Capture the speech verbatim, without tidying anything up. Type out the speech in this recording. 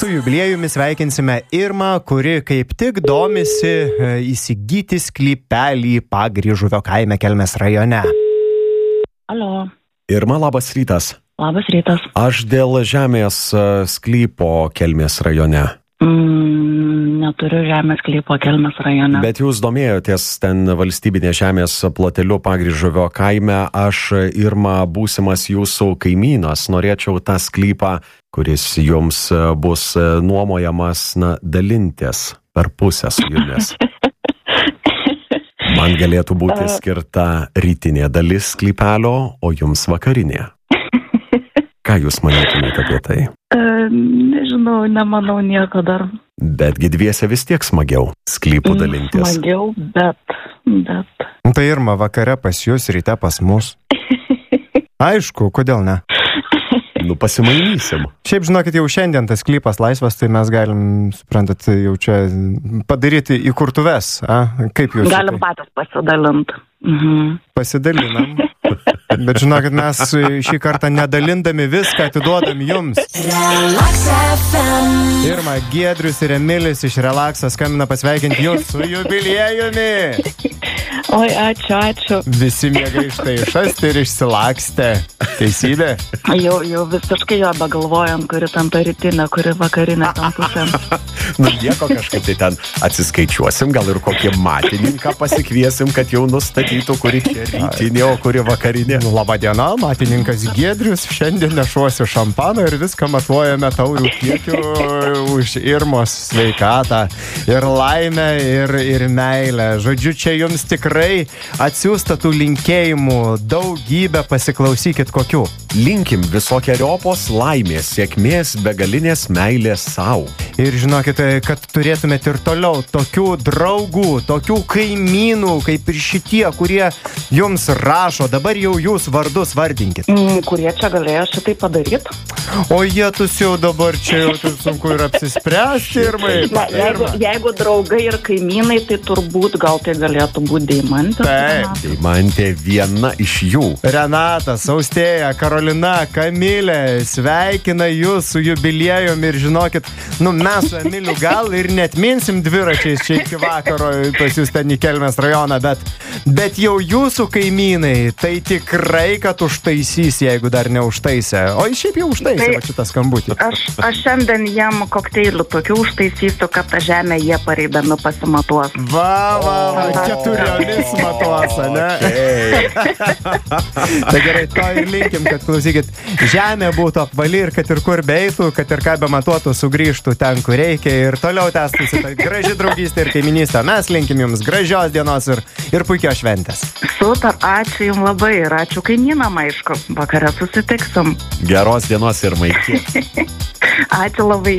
Su jubiliejumi sveikinsime Irmą, kuri kaip tik domisi e, įsigyti sklypelį Pagryžuvio kaime Kelmės rajone. Alio. Irma, labas rytas. Labas rytas. Aš dėl žemės sklypo Kelmės rajone. Mm, neturiu žemės sklypo Kelmės rajone. Bet jūs domėjotės ten valstybinės žemės ploteliu Pagryžuvio kaime. Aš, Irma, būsimas jūsų kaimynas. Norėčiau tą sklypą, kuris jums bus nuomojamas, na, dalintis per pusę su jumis. Man galėtų būti skirta rytinė dalis sklypelio, o jums vakarinė. Ką jūs manytumėte apie tai? E, nežinau, nemanau nieko dar. Betgi dviese vis tiek smagiau sklypų dalintis. Smagiau, bet, bet. Tai Irma, vakare pas jūs, ryte pas mus. Aišku, kodėl ne? Nu, pasimainysim. Šiaip žinokit, jau šiandien tas sklypas laisvas, tai mes galim, suprantat, jau čia padaryti įkurtuves. A? Kaip jūs? Galim patys pasidalinti. Mhm. Pasidalinam. Bet žinokit, mes šį kartą nedalindami viską atiduodam jums. Irma, Giedrius ir Emilis iš Relaxo skambina pasveikinti jūs su jubiliejumi. Oi, ačiū, ačiū. Visi mėgai štai išasti ir išsilakstė. Teisybė? Jau, jau visiškai jo begalvojam, kuri tam ta rytinė, kuri vakarinė tam pusėm. Nu, nieko kažkaip tai ten atsiskaičiuosim, gal ir kokį matininką pasikviesim, kad jau nustatytų, kuri čia rytinė, o kuri vakarinė. Nu, laba diena, matininkas Giedrius. Šiandien nešuosiu šampaną ir viską matuojame taurių kiekiu už Irmos sveikatą ir laimę ir, ir meilę. Žodžiu, čia jums tikrai atsiųsta tų linkėjimų daugybę, pasiklausykit kokių. Linkim visokieriopos laimės, sėkmės, begalinės meilės savo. Ir žinokit, kad turėtumėt ir toliau tokių draugų, tokių kaimynų, kaip ir šitie, kurie jums rašo. Dabar jau jūs vardus vardinkit. Mm, kurie čia galėjo šitai padaryti? O jėtus jau dabar čia jau taip sunku ir apsispręsti, Irmai. Na, jeigu, jeigu draugai ir kaimynai, tai turbūt gal tai galėtų būti Deimantė. Taip, Deimantė viena iš jų. Renatas, Austėja, Karolina, Kamilė, sveikina jūs su jubiliejumi ir žinokit, nu mes su Emiliu gal ir net minsim dviračiais čia iki vakaro pas jūs ten į Kelmės rajoną, bet, bet jau jūsų kaimynai, tai tikrai, kad užtaisys, jeigu dar neužtaisė. O šiaip jau užtaisė tai, va šitą skambutį. Aš, aš šiandien jiem kokteilių tokių užtaisysiu, kad tą žemę jie pareidami pasimatuos. Va, va, va, keturiomis matuos, ne? Tai gerai, to ir linkim, kad klausykit, žemė būtų apvali ir kad ir kur beitų, kad ir ką be matuotų, sugrįžtų ten, kur reikia ir toliau tęstųsi ta graži draugystė ir kaiminystė. Mes linkim jums gražios dienos ir, ir puikios šventės. Super, ačiū jums labai ir ačiū kaimynam, aišku. Vakare susitiksim. Geros dienos ir maiki. Ačiū labai.